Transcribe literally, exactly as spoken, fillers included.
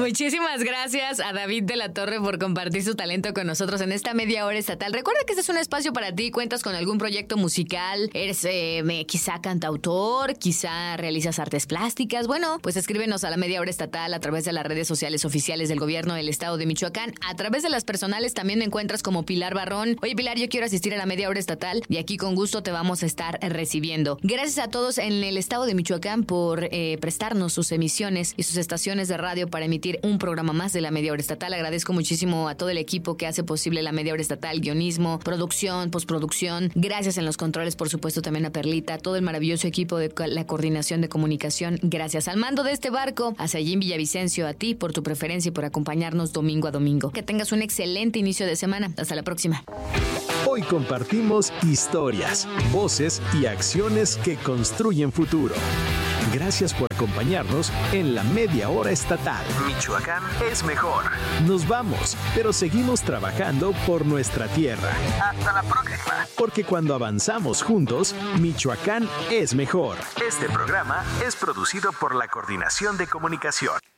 Muchísimas gracias a David de la Torre por compartir su talento con nosotros en esta media hora estatal. Recuerda que este es un espacio para ti. Cuentas con algún proyecto musical, eres eh, quizá cantautor, quizá realizas artes plásticas. Bueno, pues escríbenos a la media hora estatal a través de las redes sociales oficiales del gobierno del estado de Michoacán. A través de las personales también me encuentras como Pilar Barrón. Oye, Pilar, yo quiero asistir a la media hora estatal y aquí con gusto te vamos a estar recibiendo. Gracias a todos en el estado de Michoacán por eh, prestarnos sus emisiones y sus estaciones de radio para emitir un programa más de la media hora estatal. Agradezco muchísimo a todo el equipo que hace posible la media hora estatal, guionismo, producción, postproducción. Gracias en los controles, por supuesto, también a Perlita, todo el maravilloso equipo de la coordinación de comunicación. Gracias al mando de este barco, a Sayín Villavicencio, a ti por tu preferencia y por acompañarnos domingo a domingo. Que tengas un excelente inicio de semana. Hasta la próxima. Hoy compartimos historias, voces y acciones que construyen futuro. Gracias por acompañarnos en la media hora estatal. Michoacán es mejor. Nos vamos, pero seguimos trabajando por nuestra tierra. Hasta la próxima. Porque cuando avanzamos juntos, Michoacán es mejor. Este programa es producido por la Coordinación de Comunicación.